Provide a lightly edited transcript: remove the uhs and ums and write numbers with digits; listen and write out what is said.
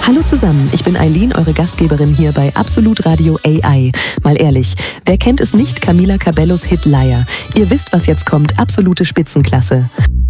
Hallo zusammen, ich bin Eileen, eure Gastgeberin hier bei Absolut Radio AI. Mal ehrlich, wer kennt es nicht, Camila Cabellos Hit Liar? Ihr wisst, was jetzt kommt, absolute Spitzenklasse.